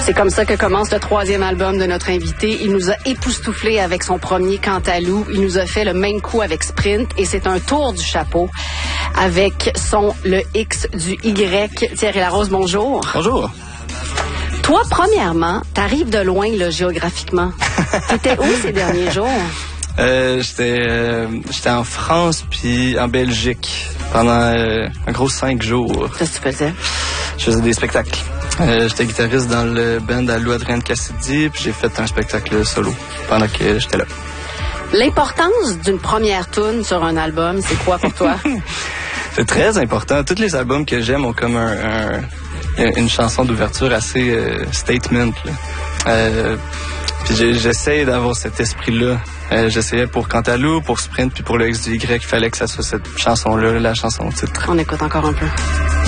C'est comme ça que commence le 3e album de notre invité. Il nous a époustouflé avec son premier Cantalou. Il nous a fait le même coup avec Sprint et c'est un tour du chapeau avec le X du Y. Thierry Larose, bonjour. Bonjour. Toi, premièrement, t'arrives de loin là, géographiquement. T'étais où ces derniers jours? J'étais en France puis en Belgique pendant un gros 5 jours. Qu'est-ce que tu faisais? Je faisais des spectacles. J'étais guitariste dans le band à Lou Adrien de Cassidy, puis j'ai fait un spectacle solo pendant que j'étais là. L'importance d'une première tune sur un album, c'est quoi pour toi? C'est très important. Tous les albums que j'aime ont comme une chanson d'ouverture assez statement. Puis j'essaie d'avoir cet esprit-là. J'essayais pour Cantalou, pour Sprint, puis pour le X du Y, il fallait que ça soit cette chanson-là, la chanson titre. On écoute encore un peu.